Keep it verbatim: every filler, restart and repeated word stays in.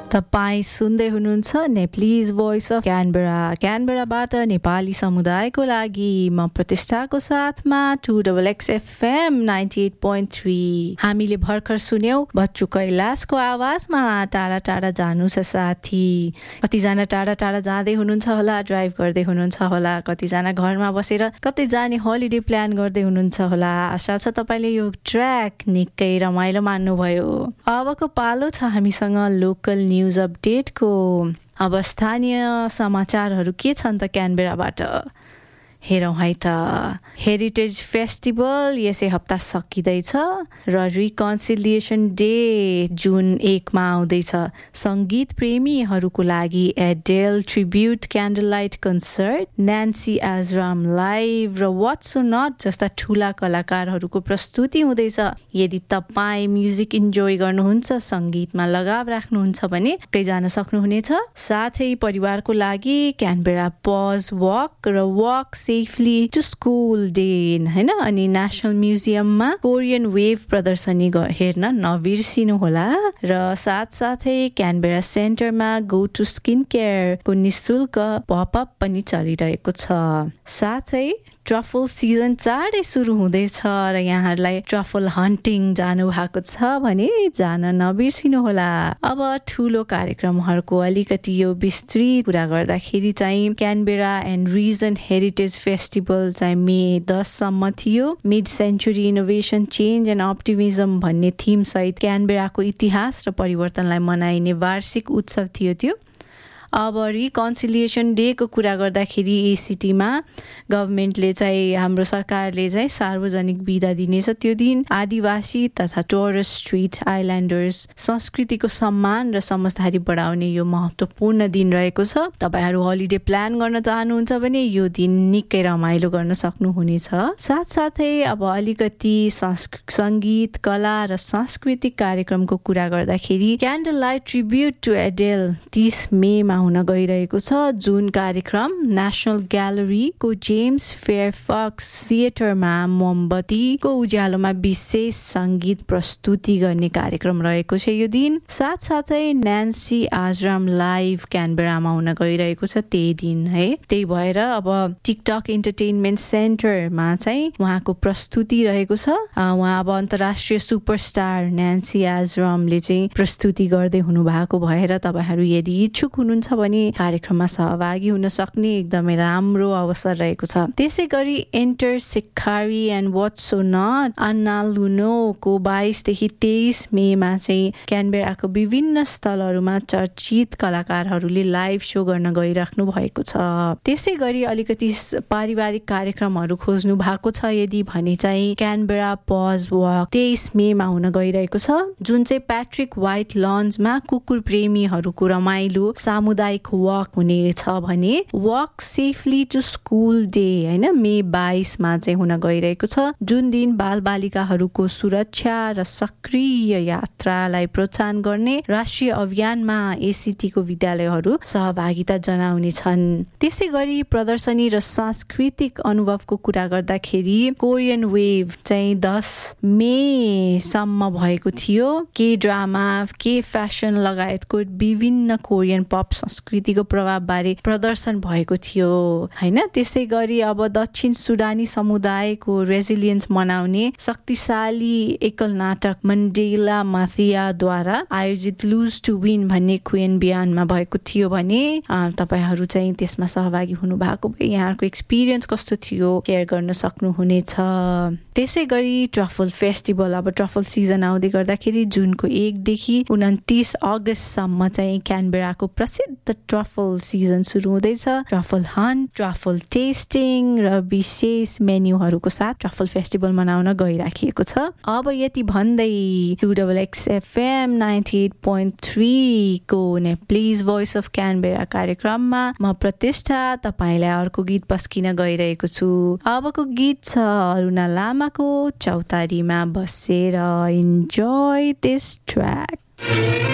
तपाईं सुन्दै हुनुहुन्छ Nepalese voice of Canberra क्यानबेराबाट Nepali समुदायको लागि म प्रतिष्ठाको साथमा two double x FM ninety at point three. हामीले भर्खर सुन्यौं बच्चु कैलाशको आवाजमा टाढा टाढा जानु छ साथी। कतिजना टाढा टाढा जाँदै हुनुहुन्छ होला, ड्राइभ गर्दै हुनुहुन्छ होला, कतिजना घरमा बसेर कतै जाने हलिडे प्लान गर्दै हुनुहुन्छ होला। आशा छ तपाईले यो ट्र्याक निकै रमाइलो मान्नुभयो। अबको पालो छ हामीसँग लोकल न्यूज अपडेट को। अब स्थानीय समाचारहरू के छन् त क्यानबेराबाट हेरौँ है त। हेरिटेज फेस्टिभल यसै हप्ता सकिँदैछ र रिकन्सिलिएसन डे जुन एकमा आउँदैछ। सङ्गीत प्रेमीहरूको लागि एडेल tribute candle light concert, Nancy आजराम live र वाट्स सो नट जस्ता ठुला कलाकारहरूको प्रस्तुति हुँदैछ। यदि तपाईँ म्युजिक इन्जोय गर्नुहुन्छ, सङ्गीतमा लगाव राख्नुहुन्छ भने कै जान सक्नुहुनेछ। साथै परिवारको लागि क्यानबेरा पज वक र walk safely to school day हैन, अनि नेशनल म्युजियममा कोरियन वेभ प्रदर्शनी हेर्न नबिर्सिनु होला। र साथसाथै क्यानबेरा सेन्टरमा गो टु स्किन केयरको निशुल्क पपअप पनि चलिरहेको छ। साथै ट्रफल सिजन चाँडै सुरु हुँदैछ र यहाँहरूलाई ट्रफल हन्टिङ जानु भएको छ भने जान नबिर्सिनु होला। अब ठुलो कार्यक्रमहरूको अलिकति यो विस्तृत कुरा गर्दाखेरि चाहिँ Canberra and reason heritage festival चाहिँ मे दससम्म थियो। Mid century innovation change and optimism भन्ने थिम सहित क्यानबेराको इतिहास र परिवर्तनलाई मनाइने वार्षिक उत्सव थियो त्यो। अब रिकन्सिलिएसन डेको कुरा गर्दाखेरि एसिटीमा गभर्मेन्टले चाहिँ हाम्रो सरकारले चाहिँ सार्वजनिक बिदा दिनेछ। त्यो दिन आदिवासी तथा टोरस स्ट्रिट आइल्यान्डर्स संस्कृतिको सम्मान र समझदारी बढाउने यो महत्त्वपूर्ण दिन रहेको छ। तपाईहरू हलिडे प्लान गर्न चाहनुहुन्छ भने यो दिन निकै रमाइलो गर्न सक्नुहुनेछ। साथसाथै अब अलिकति सङ्गीत, कला र सांस्कृतिक कार्यक्रमको कुरा गर्दाखेरि क्यान्डल लाइट ट्रिब्युट टु एडेल तीस मेमा हुन गइरहेको छ। जुन कार्यक्रम नेशनल ग्यालरीको जेम्स फेयरफक्स थिएटरमा मोमबत्तीको उज्यालोमा विशेष सङ्गीत प्रस्तुति गर्ने कार्यक्रम रहेको छ यो दिन। साथसाथै न्यान्सी आजराम लाइभ क्यानबेरामा हुन गइरहेको छ त्यही दिन है। त्यही भएर अब टिकटक इन्टरटेनमेन्ट सेन्टरमा चाहिँ उहाँको प्रस्तुति रहेको छ। उहाँ अब अन्तर्राष्ट्रिय सुपरस्टार न्यान्सी आजरामले चाहिँ प्रस्तुति गर्दै हुनुभएको भएर तपाईहरू यदि इच्छुक हुनुहुन्छ भने कार्यक्रममा सहभागी हुन सक्ने एकदमै राम्रो अवसर रहेको छ। त्यसै गरी enter सिक्खारी and what's so not अन्नालुनोको बाइसदेखि तेइस मेमा चाहिँ क्यानबेराको विभिन्न स्थलहरूमा चर्चित कलाकारहरूले लाइभ सो गर्न गइराख्नु भएको छ। त्यसै गरी अलिकति पारिवारिक कार्यक्रमहरू खोज्नु भएको छ यदि भने चाहिँ क्यानबेरा पज वक तेइस मेमा हुन गइरहेको छ। जुन चाहिँ प्याट्रिक व्हाइट लन्जमा कुकुर प्रेमीहरूको रमाइलो सामुदायिक वक हुनेछ भने walk safely to school day हैन मे बाइसमा चाहिँ हुन गइरहेको छ। जुन दिन बालबालिकाहरूको सुरक्षा र सक्रिय यात्रालाई प्रोत्साहन गर्ने राष्ट्रिय अभियानमा एसिटीको विद्यालयहरू सहभागिता जनाउने छन्। त्यसै गरी प्रदर्शनी र सांस्कृतिक अनुभवको कुरा गर्दाखेरि कोरियन वेभ चाहिँ दस मेसम्म भएको थियो। के ड्रामा, के फेसन लगायतको विभिन्न कोरियन पप संस्कृतिको प्रभाव बारे प्रदर्शन भएको थियो हैन। त्यसै गरी अब दक्षिण सुडानी समुदायको रेजिलियन्स मनाउने शक्तिशाली एकल नाटक मण्डेला माथियाद्वारा आयोजित लुज टु विन भन्ने क्वेन बिहानमा भएको थियो भने तपाईहरू चाहिँ त्यसमा सहभागी हुनु भएको भए यहाँको एक्सपिरियन्स कस्तो थियो शेयर गर्न सक्नुहुनेछ। त्यसै गरी ट्रफल फेस्टिभल अब ट्रफल सिजन आउँदै गर्दाखेरि जुनको एकदेखि उन्तिस अगस्तसम्म चाहिँ क्यानबेराको प्रसिद्ध ट्रफल सिजन सुरु हुँदैछ। ट्रफल हन्ट, ट्रफल टेस्टिङ र विशेष मेन्युहरूको साथ ट्रफल फेस्टिभल मनाउन गइराखिएको छ। अब यति भन्दै two double x FM ninety at point three को नेप्लिज भोइस अफ क्यानबेरा कार्यक्रममा म प्रतिष्ठा तपाईलाई अर्को गीत पस्किन गइरहेको छु। अबको गीत छ अरुणा लामाको चौतारीमा बसेर। Enjoy this track.